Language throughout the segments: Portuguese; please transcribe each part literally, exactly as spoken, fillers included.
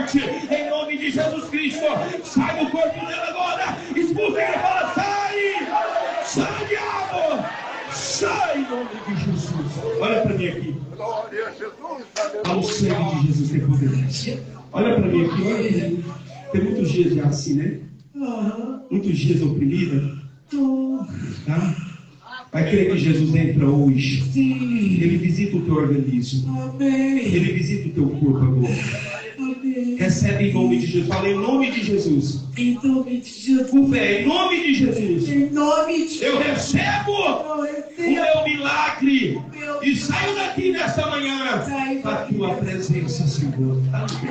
morte, em nome de Jesus Cristo. Sai do corpo dela agora, expulsa ele, fala, sai, sai, diabo, sai, em nome de Jesus. Olha para mim aqui. Glória a Jesus. Ao sangue de Jesus tem poder. Olha para mim aqui, olha para mim. Tem muitos dias já assim, né? Muitos dias oprimida. Tá? Vai crer que Jesus entra hoje. Sim. Ele visita o teu organismo. Amém. Ele visita o teu corpo agora. Amém. Recebe em nome de Jesus. Fala em nome de Jesus. Em nome de Jesus. Com fé, em nome de Jesus. Em nome de Jesus. Eu recebo o meu milagre. Meu... E saio daqui nessa manhã. Para a tua presença, Senhor.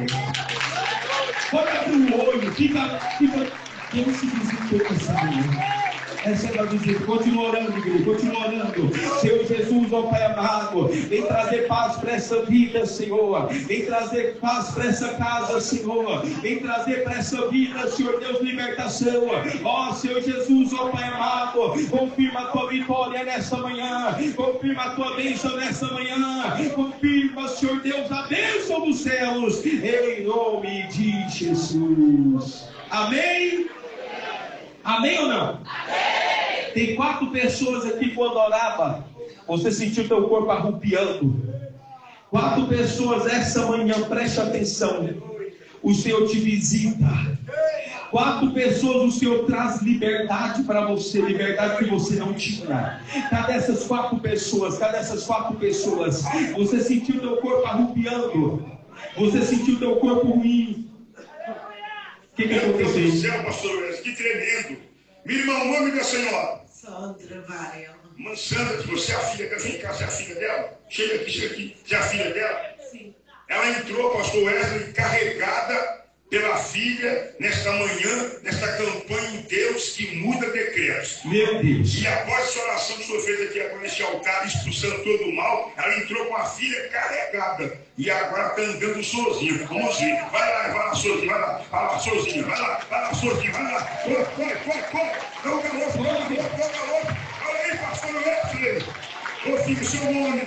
Pode abrir o olho. Fica. fica... Quem se visitou essa manhã? Essa é a visita. Continua orando, igreja. Continua orando. Senhor Jesus, ó Pai amado, vem trazer paz para essa vida, Senhor. Vem trazer paz para essa casa, Senhor. Vem trazer para essa vida, Senhor Deus, libertação. Ó Senhor Jesus, ó Pai amado, confirma a tua vitória nessa manhã. Confirma a tua bênção nessa manhã. Confirma, Senhor Deus, a bênção dos céus. Em nome de Jesus. Amém? Amém ou não? Amém. Tem quatro pessoas aqui quando orava, você sentiu teu corpo arrupiando. Quatro pessoas essa manhã, preste atenção. O Senhor te visita. Quatro pessoas o Senhor traz liberdade para você, liberdade que você não tinha. Cadê essas quatro pessoas? Cadê essas quatro pessoas? Você sentiu teu corpo arrupiando. Você sentiu teu corpo ruim. O que, que aconteceu? Meu Deus do céu, pastor, que tremendo. Minha irmã, o nome da senhora? Sandra Varela. Mãe Sandra, você é a filha dela? Vem cá, você é a filha dela? Chega aqui, chega aqui. Você é a filha dela? Sim. Ela entrou, pastor Wesley, carregada pela filha, nesta manhã, nesta campanha em Deus que muda decretos. Meu Deus. E após essa oração que o senhor fez aqui agora nesse altar, expulsando todo o mal, ela entrou com a filha carregada. E agora está andando sozinha. Vamos ver. Vai lá, vai lá, sozinha, vai lá. Vai lá, sozinha, vai lá, vai lá, sozinha, vai lá. Corre, corre, corre, corre. Dá o galope, dá o galope, dá o galope. Olha aí, pastor Wesley. Ô filho, seu nome.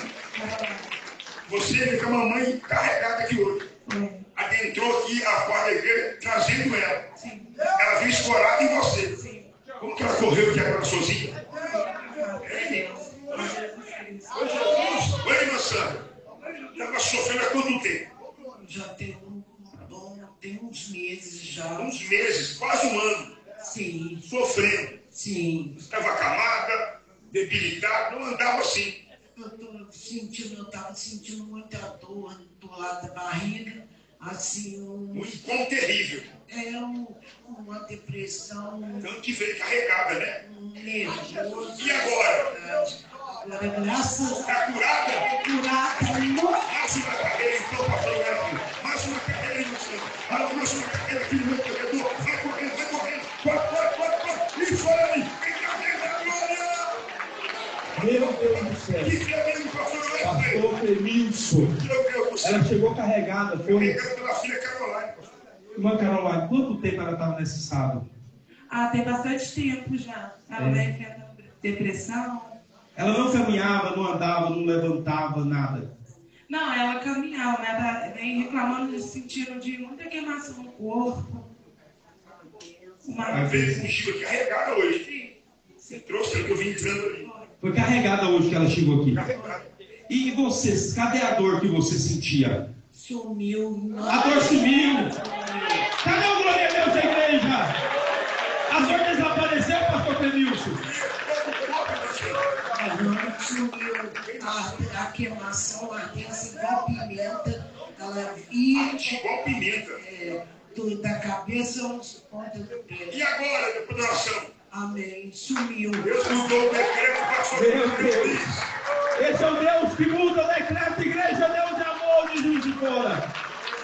Você vem com a mamãe carregada aqui hoje. Adentrou aqui a quarta da igreja, trazendo ela. Sim. Ela veio escorada em você. Sim. Como que ela correu aqui agora sozinha? É. Oi, Jesus. Oi, irmã Sandra. Ela sofrendo há quanto tempo? Já tem, um, bom, tem uns meses já. Uns meses, quase um ano. Sim. Sofrendo. Sim. Estava acamada, debilitada, não andava assim. Eu estou sentindo, eu estava sentindo muita dor do lado da barriga. Assim, um, um incômodo terrível. É um, uma depressão. Tanto que veio carregada, né? Um nervoso. E agora? Agora, graças Está curada? Curada. Mais uma cadeira, então, pastor Wesley. Mais uma cadeira, meu senhor. Mais uma cadeira aqui no meu corredor. Vai correndo, vai correndo. Corre, corre, corre, corre. Isso aí. Vem cá, vem cá, glória. Meu Deus do céu. Que tremendo, pastor Wesley. Pastor Clemilson. Meu Deus do céu. Ela chegou carregada. Foi. Carregada pela filha Caroline. Irmã Caroline, quanto tempo ela estava nesse estado? Ah, tem bastante tempo já. Ela é. vai enfrentando depressão. Ela não caminhava, não andava, não levantava, nada? Não, ela caminhava, mas ela vem reclamando de sentindo de muita queimação no corpo. Uma... Ela veio contigo carregada hoje. Sim. Você trouxe ela que eu vim entrando ali. Foi carregada hoje que ela chegou aqui. Carregada. E vocês, cadê a dor que você sentia? Sumiu. A dor sumiu. Cadê o glória a Deus da igreja? A dor desapareceu, pastor Clemilson? A dor sumiu. A, a queimação, a ardência igual pimenta. Ela ia... Igual pimenta. É, do, da cabeça aos pontos do pé. E agora, depois da oração? Amém. Sumiu. Deus mudou o decreto para sua vida. Esse é o Deus que muda o decreto. Igreja, Deus de amor, de Juiz de Fora.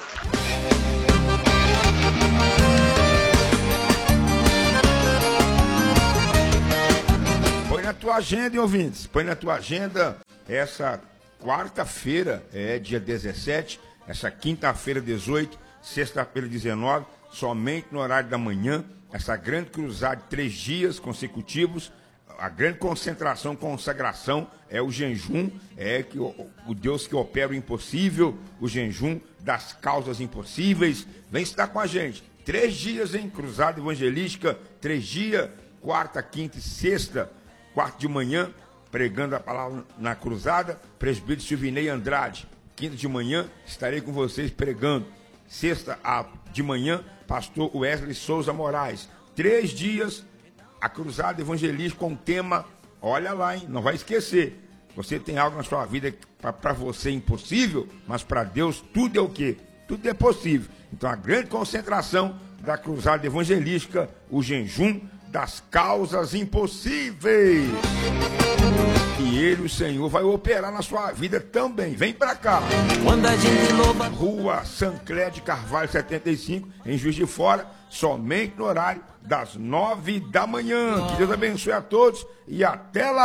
Põe na tua agenda, hein, ouvintes. Põe na tua agenda essa quarta-feira, é dia dezessete, essa quinta-feira, dezoito, sexta-feira, dezenove, somente no horário da manhã, essa grande cruzada de três dias consecutivos, A grande concentração, consagração é o jejum, é que o, o Deus que opera o impossível, o jejum das causas impossíveis. Vem estar com a gente. Três dias em Cruzada Evangelística, três dias, quarta, quinta e sexta, quarta de manhã, pregando a palavra na cruzada, presbítero Silvinei Andrade. Quinta de manhã, estarei com vocês pregando. Sexta de manhã, pastor Wesley Souza Moraes. Três dias, a cruzada evangelística com o tema, olha lá, hein, não vai esquecer. Você tem algo na sua vida que para você é impossível, mas para Deus tudo é o quê? Tudo é possível. Então a grande concentração da cruzada evangelística, o jejum das causas impossíveis. E ele, o Senhor, vai operar na sua vida também. Vem pra cá. Quando a gente louva... Rua Sancler de Carvalho, setenta e cinco, em Juiz de Fora, somente no horário das nove da manhã. Que Deus abençoe a todos e até lá.